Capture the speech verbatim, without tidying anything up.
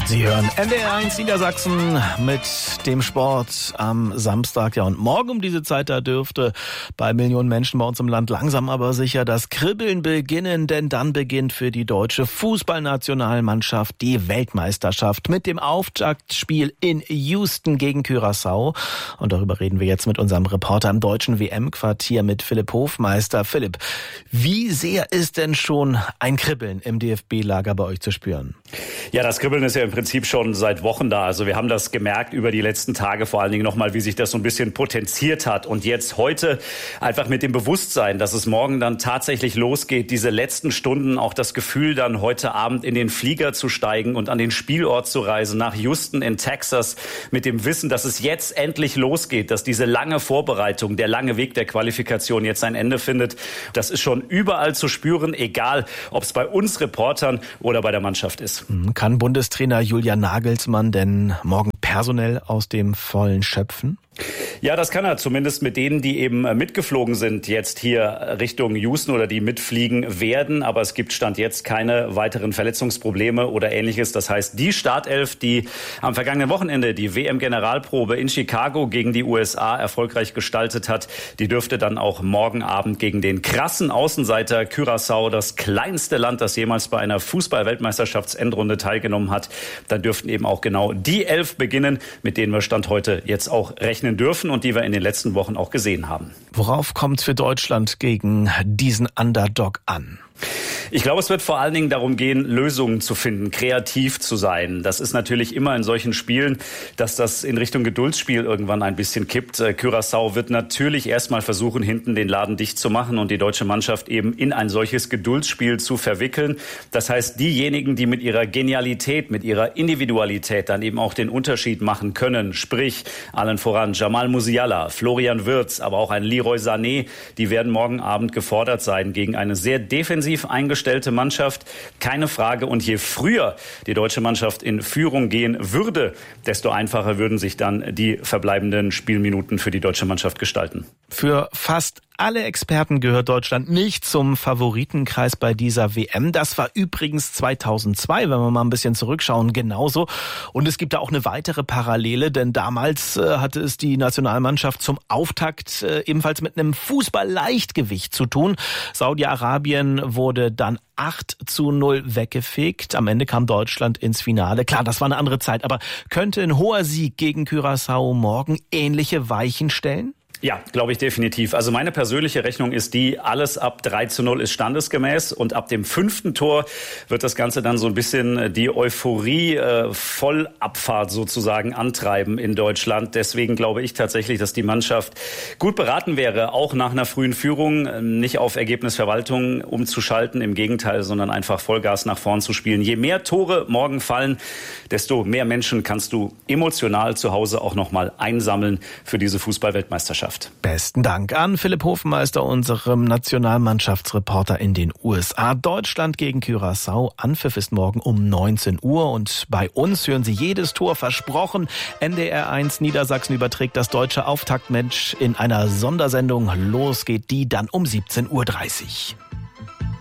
Sie hören N D R eins Niedersachsen mit dem Sport am Samstag. Ja, und morgen um diese Zeit, da dürfte bei Millionen Menschen bei uns im Land langsam aber sicher das Kribbeln beginnen, denn dann beginnt für die deutsche Fußballnationalmannschaft die Weltmeisterschaft mit dem Auftaktspiel in Houston gegen Curaçao. Und darüber reden wir jetzt mit unserem Reporter im deutschen W M-Quartier mit Philipp Hofmeister. Philipp, wie sehr ist denn schon ein Kribbeln im D F B-Lager bei euch zu spüren? Ja, das Kribbeln ist ja im Prinzip schon seit Wochen da. Also wir haben das gemerkt über die letzten Tage, vor allen Dingen nochmal, wie sich das so ein bisschen potenziert hat. Und jetzt heute einfach mit dem Bewusstsein, dass es morgen dann tatsächlich losgeht, diese letzten Stunden, auch das Gefühl dann heute Abend in den Flieger zu steigen und an den Spielort zu reisen, nach Houston in Texas, mit dem Wissen, dass es jetzt endlich losgeht, dass diese lange Vorbereitung, der lange Weg der Qualifikation jetzt ein Ende findet. Das ist schon überall zu spüren, egal ob es bei uns Reportern oder bei der Mannschaft ist. Kann Bundestrainer Julian Nagelsmann denn morgen personell aus dem Vollen schöpfen? Ja, das kann er zumindest mit denen, die eben mitgeflogen sind, jetzt hier Richtung Houston oder die mitfliegen werden. Aber es gibt Stand jetzt keine weiteren Verletzungsprobleme oder Ähnliches. Das heißt, die Startelf, die am vergangenen Wochenende die W M-Generalprobe in Chicago gegen die U S A erfolgreich gestaltet hat, die dürfte dann auch morgen Abend gegen den krassen Außenseiter Curaçao, das kleinste Land, das jemals bei einer Fußball-Weltmeisterschaftsendrunde teilgenommen hat, dann dürften eben auch genau die Elf beginnen, mit denen wir Stand heute jetzt auch rechnen dürfen und die wir in den letzten Wochen auch gesehen haben. Worauf kommt es für Deutschland gegen diesen Underdog an? Ich glaube, es wird vor allen Dingen darum gehen, Lösungen zu finden, kreativ zu sein. Das ist natürlich immer in solchen Spielen, dass das in Richtung Geduldsspiel irgendwann ein bisschen kippt. Curaçao wird natürlich erstmal versuchen, hinten den Laden dicht zu machen und die deutsche Mannschaft eben in ein solches Geduldsspiel zu verwickeln. Das heißt, diejenigen, die mit ihrer Genialität, mit ihrer Individualität dann eben auch den Unterschied machen können, sprich allen voran Jamal Musiala, Florian Wirtz, aber auch ein Leroy Sané, die werden morgen Abend gefordert sein gegen eine sehr defensiv eingestellte Mannschaft, keine Frage. Und je früher die deutsche Mannschaft in Führung gehen würde, desto einfacher würden sich dann die verbleibenden Spielminuten für die deutsche Mannschaft gestalten. Für fast alle Experten gehört Deutschland nicht zum Favoritenkreis bei dieser W M. Das war übrigens zweitausendzwei, wenn wir mal ein bisschen zurückschauen, genauso. Und es gibt da auch eine weitere Parallele, denn damals äh, hatte es die Nationalmannschaft zum Auftakt äh, ebenfalls mit einem Fußball-Leichtgewicht zu tun. Saudi-Arabien wurde dann acht zu null weggefegt. Am Ende kam Deutschland ins Finale. Klar, das war eine andere Zeit, aber könnte ein hoher Sieg gegen Curaçao morgen ähnliche Weichen stellen? Ja, glaube ich definitiv. Also meine persönliche Rechnung ist die, alles ab drei zu null ist standesgemäß und ab dem fünften Tor wird das Ganze dann so ein bisschen die Euphorie äh, Vollabfahrt sozusagen antreiben in Deutschland. Deswegen glaube ich tatsächlich, dass die Mannschaft gut beraten wäre, auch nach einer frühen Führung nicht auf Ergebnisverwaltung umzuschalten, im Gegenteil, sondern einfach Vollgas nach vorn zu spielen. Je mehr Tore morgen fallen, desto mehr Menschen kannst du emotional zu Hause auch nochmal einsammeln für diese Fußball-Weltmeisterschaft. Besten Dank an Philipp Hofmeister, unserem Nationalmannschaftsreporter in den U S A. Deutschland gegen Curaçao. Anpfiff ist morgen um neunzehn Uhr und bei uns hören Sie jedes Tor versprochen. N D R eins Niedersachsen überträgt das deutsche Auftaktmatch in einer Sondersendung. Los geht die dann um siebzehn Uhr dreißig.